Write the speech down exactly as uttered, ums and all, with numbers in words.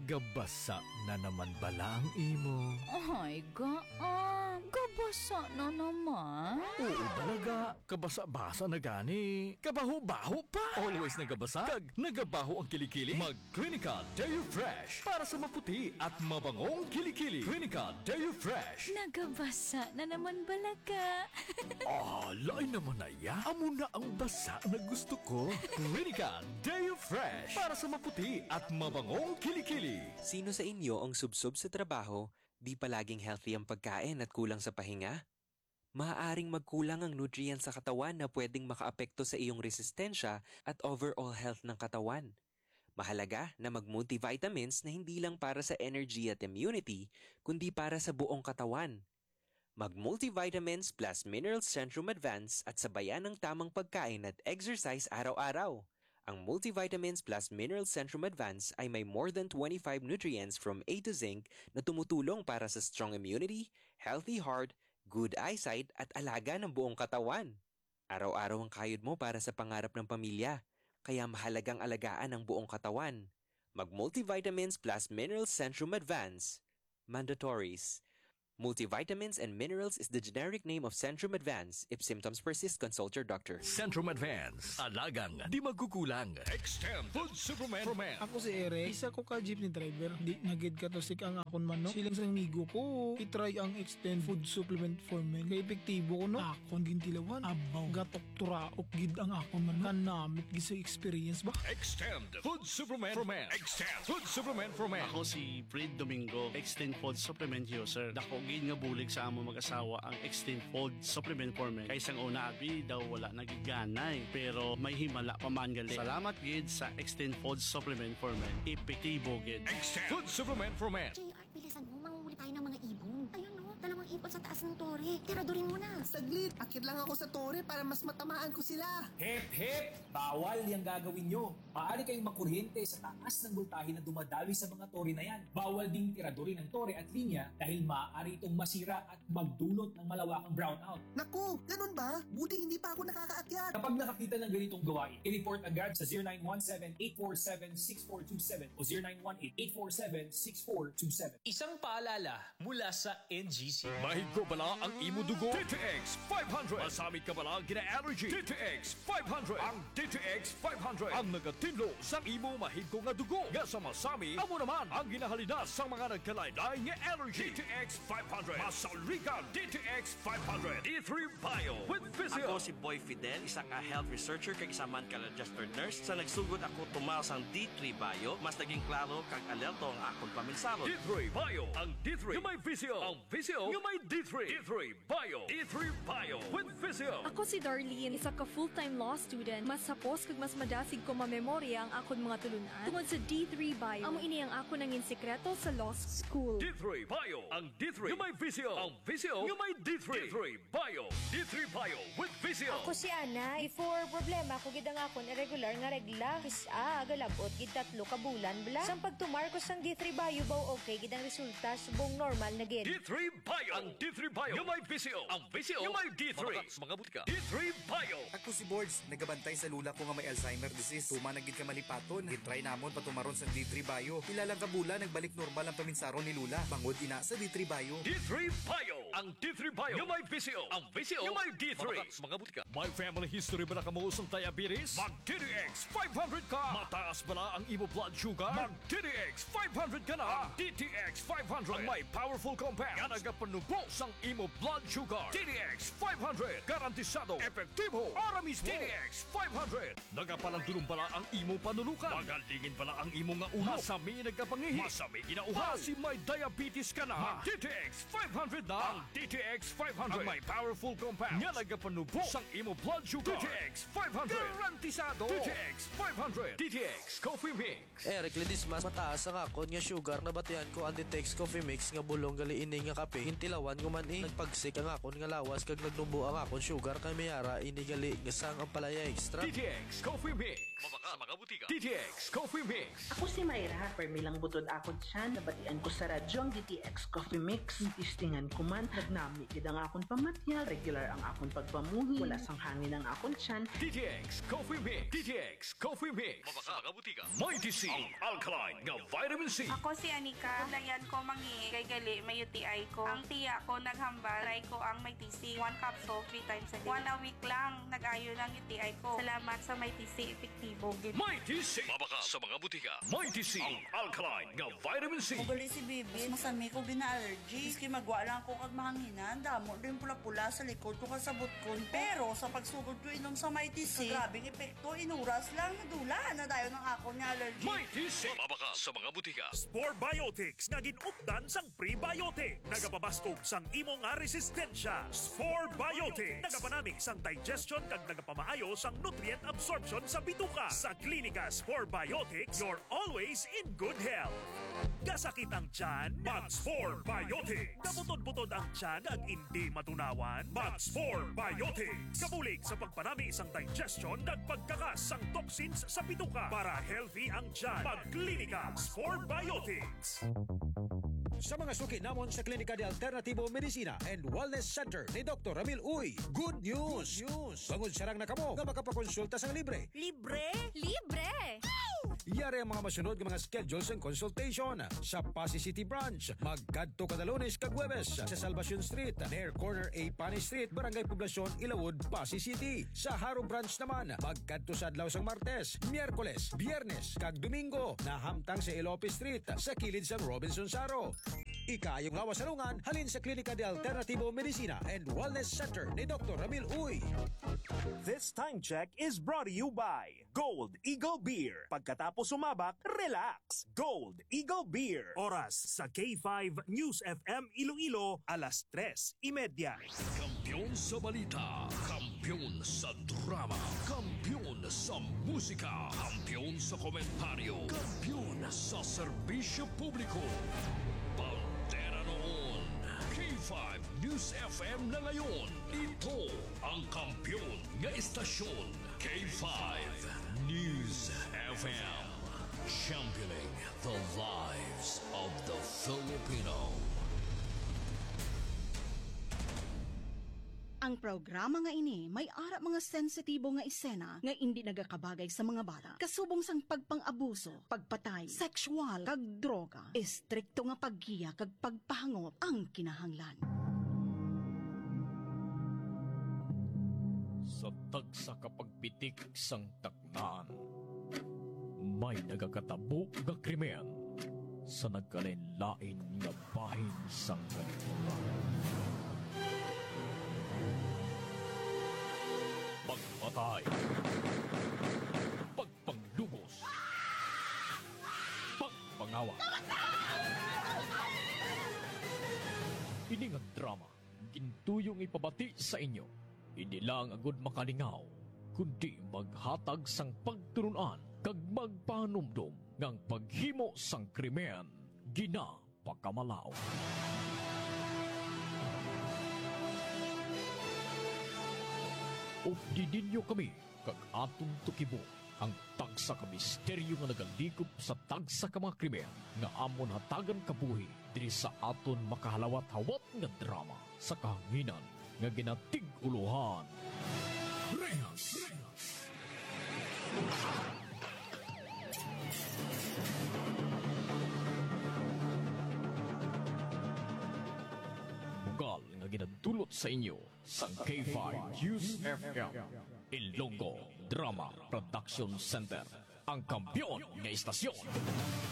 Gabasa na naman bala ang imo. Ay, gaan. Gabasa na naman. Oo balaga, kabasa-basa na gani. Kabaho-baho pa. Always nagabasa, kag nagabaho ang kilikili. Mag-Clinica Deo Fresh para sa maputi at mabangong kilikili. Clinica Deo Fresh. Nagabasa na naman balaga. Ah, lain naman na ya. Amo na ang basa na gusto ko. Clinica Deo Fresh para sa maputi at mabangong kilikili. Sino sa inyo ang subsob sa trabaho, di palaging healthy ang pagkain at kulang sa pahinga? Maaaring magkulang ang nutrients sa katawan na pwedeng makaapekto sa iyong resistensya at overall health ng katawan. Mahalaga na mag-multivitamins na hindi lang para sa energy at immunity, kundi para sa buong katawan. Mag-multivitamins plus Minerals Centrum Advance at sabayan ng tamang pagkain at exercise araw-araw. Ang Multivitamins plus Minerals Centrum Advance ay may more than twenty-five nutrients from A to Zinc na tumutulong para sa strong immunity, healthy heart, good eyesight at alaga ng buong katawan. Araw-araw ang kayod mo para sa pangarap ng pamilya, kaya mahalagang alagaan ang buong katawan. Mag-Multivitamins plus Minerals Centrum Advance. Mandatories. Multivitamins and Minerals is the generic name of Centrum Advance. If symptoms persist, consult your doctor. Centrum Advance. Alagang di magkukulang. Extend Food Supplement for Men. Ako si Eric, isa ko ka jeepney driver. Di nagid ka to sik ang akon man, no? Silang sa migo ko, itry ang Extend Food Supplement for Men. Kaya epektibo ko, no? Akon gintilawan. Abaw, gatok turaok gid ang akon man, no? Kanamit gisa experience ba? Extend Food Supplement for Men. Extend Food Supplement for Men. Ako si Fred Domingo, Extend Food Supplement user. Dako gid nga bulig sa amo mag-asawa ang Extend Food Supplement for Men. Kaysang una abi daw wala nagiganay, pero may himala pa man gali. Salamat gid sa Extend Food Supplement for Men. Epektibo gid. Extend Food Supplement for Men. J R, bilisan mo, manguhuli tayo ng mga ibon. Ayun no, dalawang ibon sa taas ng tore. Tiradurin mo na. Saglit, akit lang ako sa tore para mas matamaan ko sila. Hep, hep! Bawal yung gagawin nyo. Maaari kayong makuryente sa taas ng voltahe na dumadawi sa mga tore na yan. Bawal ding tiradurin ng tore at linya dahil maaari itong masira at magdulot ng malawakang brownout. Naku, ganun ba? Buti hindi pa ako nakakaakyat. Kapag nakakita ng ganitong gawain, i-report agad sa zero nine one seven, eight four seven, six four two seven o zero nine one eight, eight four seven, six four two seven. Isang paalala mula sa N G C. Mahig ko bala ang imo dugo? D T X five hundred. Masamit ka bala gina-allergy? D T X five hundred. Ang D T X five hundred ang nagatinlo sa imo mahig ko nga dugo. Nga sa masami, amo naman ang ginahalinas sa mga nagkalaylay nga allergy. D T X five hundred. Masaurikan D T X five hundred. D three Bio with Physio. Ako si Boy Fidel, isa ka health researcher kag isa man ka registered nurse. Sa nagsugod ako tumaw sang D three Bio, mas naging klaro kag alerto ang akong paminsaro. D three Bio. Ang D three yung may Physio. Ang Physio yung may D three. D three Bio. D three Bio with Physio. Ako si Darlene, isa ka full-time law student. Mas sapos kag mas madasig ko mamemorya ang akon mga tulunan. Tungod sa D three Bio, amo ini ang ako nangin sekreto sa law school. D three Bio. Ang D three yung may Physio. Ang Physio yung may D three. D three Bio. D three Bio with Physio. Ako si Ana. Before problema ko gid ang akon irregular nga regla. Isa galabot gid tatlo ka bulan bla. Sang pagtumar ko sang D three Bio baw okay gid ang resulta subong normal na gid. D three Bio. Ang D three Bio yung may Physio. Ang Physio yung may D three. Mga butika. D three Bio. Ako si Boards, nagabantay sa lula ko nga may Alzheimer disease. Tuma na gid ka malipaton. Gitry namon patumaron sa D three Bio. Ilalang kabula nagbalik normal ang paminsaron ni Lula. Bangod ina sa D three Bio. D three Bio. Ang D three Bio yung may Physio. Ang Physio yung may D three. Mga butika. May family history ba na kamuusong diabetes? Mag D T X five hundred ka. Mataas ba na ang imo blood sugar? Mag D T X five hundred ka na. Ang D T X five hundred ang may powerful compound nga nagapanubos ang imo blood sugar. D T X five hundred garantisado, epektibo, aramis. D T X five hundred nagapalandulong pala ang imo panulukan. Magalingin pala ang imo nga ulo. Masami nagkapangihi. Masami ginauhaw. Kasi may diabetes ka na. Mag D T X five hundred na. Ang D T X five hundred ang may powerful compound nga nagapanubos ang imo blood sugar. D T X five hundred garantisado. D T X five hundred. D T X Coffee Mix. Eric Ledismas, mataas ang akon nga sugar na batian ko ang D T X Coffee Mix nga bulong gali ini nga kape. Hintilawan ko man eh. Nagpagsik ang akon nga lawas kag nagnubo ang akon sugar kay mayara ini gali nga sang ang palaya extra. D T X Coffee Mix. Mabaka mga butika. D T X Coffee Mix. Ako si Mayra, permilang butod akon siya, nabatian ko sa radyo ang D T X Coffee Mix. Tistingan ko man, Nagnami gid ang akon pamatyag, regular ang akon pagpamuhi, wala sang hangin ang akon tiyan. D T X Coffee Mix. D T X Coffee Mix. Mabaka mga butika. Mighty C. Ang alkaline nga vitamin C. Ako si Anika. Dayan ko mangi kay gali may U T I ko. Ang tiya ko naghambal, try ko ang Mighty C. One capsule, three times a day. One a week lang, nag-ayo ng U T I ko. Salamat sa Mighty C. Epektibo. Mighty C. Mabaka sa mga butika. Mighty C. Ang alkaline nga vitamin C. Mugali si Bibi, masami ko gina-allergy. Iski magwa lang ko kag mahanginan, damo rin pula-pula sa likod ko kasabot ko. Pero sa pagsugod ko inom sa Mighty C, grabing epekto, inuras lang, nadula na dayo ng ako nga allergy. Mighty C. Mabaka sa mga butika. Spore Biotics nga ginupdan sang prebiotic. Nagapabaskog sang imo nga resistensya. Spore Biotics. Nagapanami sang digestion kag nagapamaayo sang nutrient absorption sa bituka. Sa klinika Spore Biotics, you're always in good health. Kasakit ang tiyan, Mag-Spore Biotics. Kabutod-butod ang tiyan ag hindi matunawan, Mag-Spore Biotics. Kabulig sa pagpanami isang digestion ag pagkakas sang toxins sa bituka para healthy ang tiyan. Mag-klinika Spore Biotics. Sa mga suki namon sa Klinika de Alternativo Medicina and Wellness Center ni Doctor Ramil Uy, good news! Good news! Bangod sarang na kamo nga makapakonsulta sang libre. Libre? Libre! Yari ang mga masunod ng mga schedules and consultation sa Pasay City Branch. Magkadto kada Lunes kag Huwebes sa Salvacion Street, near corner A Pani Street, Barangay Poblacion, Ilawod, Pasay City. Sa Haro Branch naman, magkadto sa adlaw sang Martes, Miyerkules, Biyernes kag Domingo na hamtang sa Ilope Street sa kilid sang Robinson Saro. Ikayong lawas salungan halin sa Klinika de Alternativo Medicina and Wellness Center ni Doctor Ramil Uy. This time check is brought to you by Gold Eagle Beer. Pagkatapos sumabak, relax. Gold Eagle Beer. Oras sa K five News F M Iloilo, alas tres imedya. Kampiyon sa balita, kampiyon sa drama, kampiyon sa musika, kampiyon sa komentaryo, kampiyon sa serbisyo publiko. Pantera noon, K five News F M na ngayon. Ito ang kampiyon nga istasyon, K five News F M. Championing the lives of the Filipino. Ang programa nga ini may ara mga sensitibo nga isena nga hindi nagakabagay sa mga bata. Kasubong sang pagpang-abuso, pagpatay, sexual, kag droga. Istrikto nga paggiya kag pagpahangop ang kinahanglan. Sa tagsa kapagpitik sang taknaan, may nagakatabo nga krimen sa nagkalain-lain nga bahin sang kanituran. Pagpatay, pagpanglubos, pagpangawa. Ini nga drama, gintuyong ipabati sa inyo. Hindi lang agud makalingaw, kundi maghatag sang pagturunan kag magpanumdum ngang paghimo sang krimen gina pagkamalaw. Updidin nyo kami kag atong tukibo ang tagsa ka misteryo nga nagalikop sa tagsa ka mga krimen nga amon hatagan kabuhi diri sa aton makahalawat-hawat nga drama sa kahanginan nga ginatig-uluhan. Reyes! Bugal nga ginadulot sa inyo sa K five News F M Ilonggo Drama Production Center, ang kampiyon nga istasyon.